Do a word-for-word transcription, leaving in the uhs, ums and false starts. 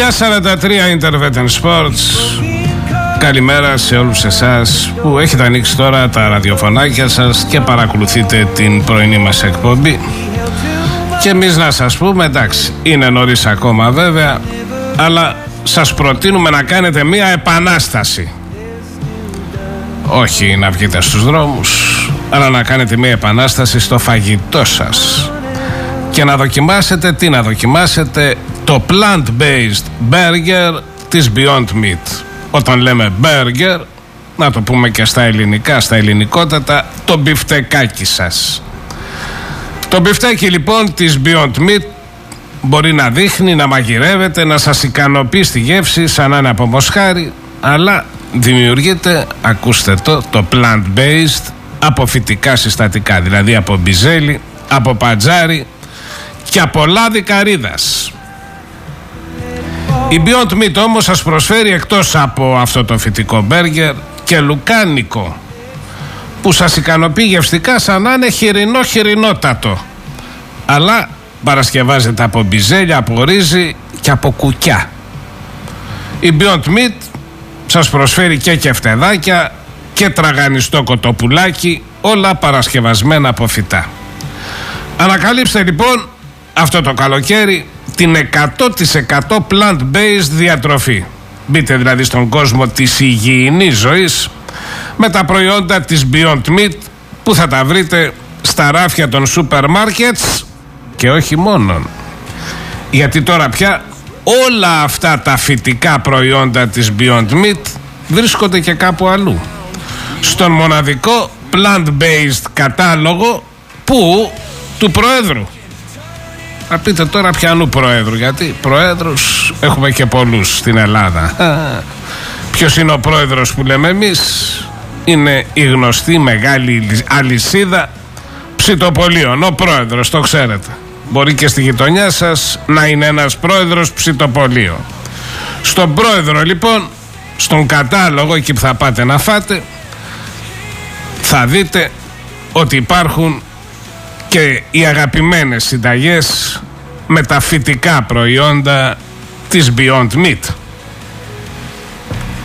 εννιά σαράντα τρία Internet Sports. Καλημέρα σε όλους εσάς που έχετε ανοίξει τώρα τα ραδιοφωνάκια σας και παρακολουθείτε την πρωινή μας εκπομπή. Και εμείς να σας πούμε, εντάξει, είναι νωρίς ακόμα βέβαια, αλλά σας προτείνουμε να κάνετε μία επανάσταση. Όχι να βγείτε στους δρόμους, αλλά να κάνετε μία επανάσταση στο φαγητό σας. Και να δοκιμάσετε, τι να δοκιμάσετε, το plant-based burger της Beyond Meat. Όταν λέμε burger, να το πούμε και στα ελληνικά, στα ελληνικότατα, το μπιφτεκάκι σας. Το μπιφτέκι λοιπόν της Beyond Meat μπορεί να δείχνει, να μαγειρεύεται, να σας ικανοποιεί στη γεύση σαν να είναι από μοσχάρι, αλλά δημιουργείται, ακούστε το, το plant-based από φυτικά συστατικά, δηλαδή από μπιζέλι, από πατζάρι και από λάδι καρύδας. Η Beyond Meat όμως σας προσφέρει εκτός από αυτό το φυτικό μπέργκερ και λουκάνικο που σας ικανοποιεί γευστικά σαν να είναι χοιρινό χοιρινότατο, αλλά παρασκευάζεται από μπιζέλια, από ρύζι και από κουκιά. Η Beyond Meat σας προσφέρει και κεφτεδάκια και τραγανιστό κοτοπουλάκι, όλα παρασκευασμένα από φυτά. Ανακαλύψτε λοιπόν αυτό το καλοκαίρι την εκατό τοις εκατό plant-based διατροφή. Μπείτε δηλαδή στον κόσμο της υγιεινής ζωής με τα προϊόντα της Beyond Meat που θα τα βρείτε στα ράφια των σούπερ μάρκετς και όχι μόνον. Γιατί τώρα πια όλα αυτά τα φυτικά προϊόντα της Beyond Meat βρίσκονται και κάπου αλλού. Στον μοναδικό plant-based κατάλογο που του Προέδρου. Να πείτε τώρα ποιανού Προέδρου, γιατί Προέδρους έχουμε και πολλούς στην Ελλάδα. Ποιος είναι ο Πρόεδρος που λέμε εμείς? Είναι η γνωστή μεγάλη αλυσίδα ψητοπολίων. Ο Πρόεδρος, το ξέρετε. Μπορεί και στη γειτονιά σας να είναι ένας Πρόεδρος ψητοπολείο. Στον Πρόεδρο λοιπόν, στον κατάλογο εκεί που θα πάτε να φάτε, θα δείτε ότι υπάρχουν και οι αγαπημένες συνταγές με τα φυτικά προϊόντα της Beyond Meat.